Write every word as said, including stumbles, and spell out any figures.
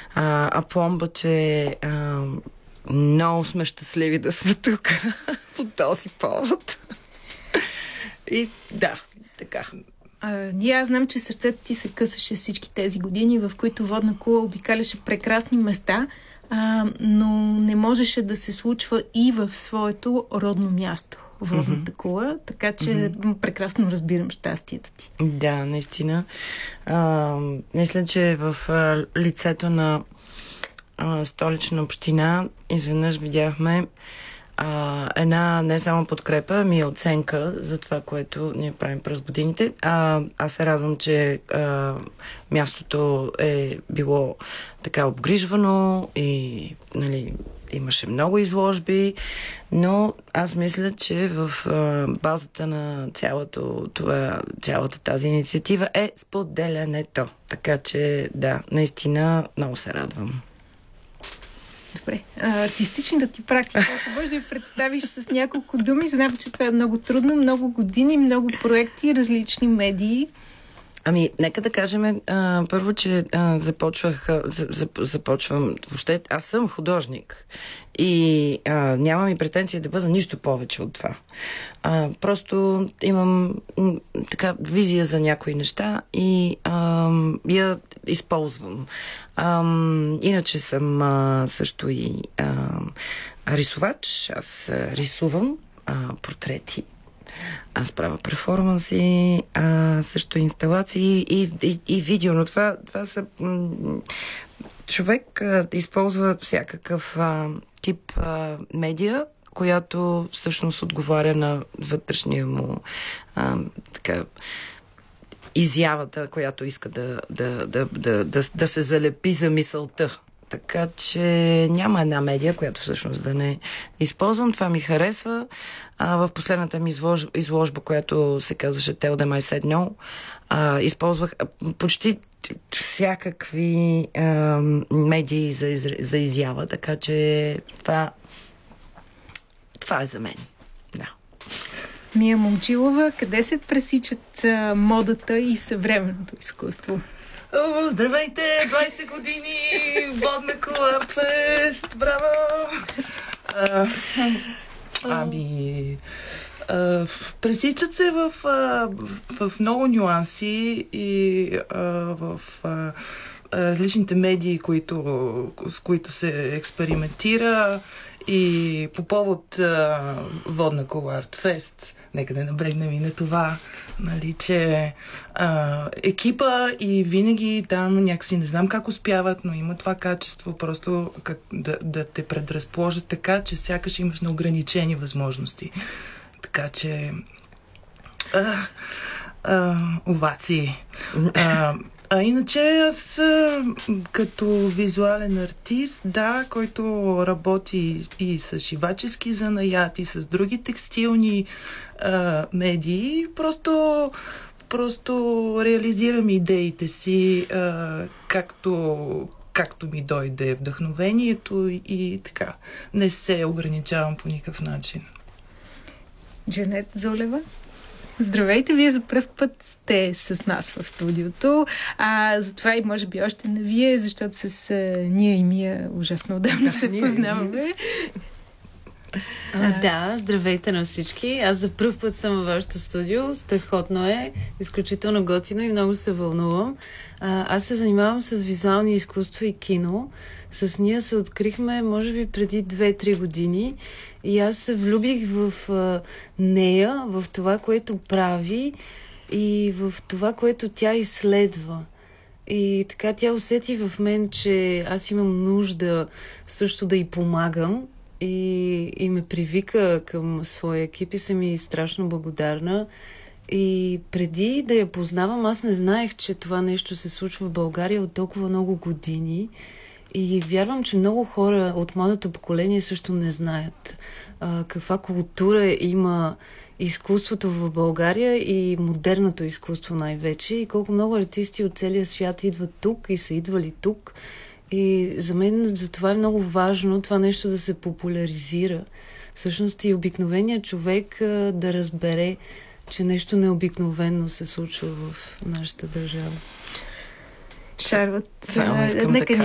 А, а пломба, че а, много сме щастливи да сме тук по този повод. И да, така. А, ние аз знам, че сърцето ти се късаше всички тези години, в които Водна кула обикаляше прекрасни места, а, но не можеше да се случва и в своето родно място, Водната mm-hmm. кула, така че mm-hmm. прекрасно разбирам щастието ти. Да, наистина. А, мисля, че в а, лицето на а, Столична община изведнъж видяхме А, една не само подкрепа, ми е оценка за това, което ние правим през годините. А, аз се радвам, че а, мястото е било така обгрижвано и нали, имаше много изложби, но аз мисля, че в а, базата на цялото, това, цялата тази инициатива е споделянето. Така че да, наистина много се радвам. Добре. А, артистичната ти практика, ако можеш да я представиш с няколко думи, знам, че това е много трудно, много години, много проекти, различни медии. Ами, нека да кажем а, първо, че а, започвах, а, за, започвам, въобще, аз съм художник и а, нямам и претенция да бъда нищо повече от това. А, просто имам м, така визия за някои неща и а, я използвам. А, иначе съм а, също и а, рисувач. Аз а, рисувам а, портрети. Аз правя перформанси, а, също инсталации и, и, и видео, но това, това са... М- човек а, да използва всякакъв а, тип а, медия, която всъщност отговаря на вътрешния му а, така, изявата, която иска да, да, да, да, да, да се залепи за мисълта. Така че няма една медия, която всъщност да не използвам. Това ми харесва. А, в последната ми излож... изложба, която се казваше Tell them I said no, а, използвах почти всякакви а, медии за, из... за изява. Така че това, това е за мен. Да. Мия Момчилова, къде се пресичат а, модата и съвременното изкуство? О, здравейте! двайсет години! Водна кула фест! Браво! А, ами... А, пресичат се в, а, в много нюанси и а, в а, различните медии, които, с които се експериментира и по повод а, Водна кула Арт Фест. Нека да наблегнем и на това, нали, че а, екипа и винаги там някакси не знам как успяват, но има това качество просто как, да, да те предразположат така, че сякаш имаш неограничени възможности. Така че а, а, овации. А, А иначе аз като визуален артист, да, който работи и с шивачески занаят, и с други текстилни а, медии, просто, просто реализирам идеите си а, както, както ми дойде вдъхновението и, и така. Не се ограничавам по никакъв начин. Джанет Зулева? Здравейте, вие за пръв път сте с нас в студиото. А, затова и може би още не вие, защото с а, ние и Мия ужасно отдавна се познаваме. А, да, здравейте на всички. Аз за пръв път съм във вашето студио. Страхотно е, изключително готино и много се вълнувам. А, аз се занимавам с визуални изкуства и кино. С Ния се открихме, може би, преди две-три години и аз се влюбих в а, нея, в това, което прави и в това, което тя изследва. И така тя усети в мен, че аз имам нужда също да й помагам и, и ме привика към своя екип и съм и страшно благодарна. И преди да я познавам, аз не знаех, че това нещо се случва в България от толкова много години. И вярвам, че много хора от младото поколение също не знаят а, каква култура има изкуството в България и модерното изкуство най-вече и колко много артисти от целия свят идват тук и са идвали тук. И за мен за това е много важно това нещо да се популяризира. Всъщност и обикновеният човек а, да разбере, че нещо необикновено се случва в нашата държава. Шарлот, Само искам да нека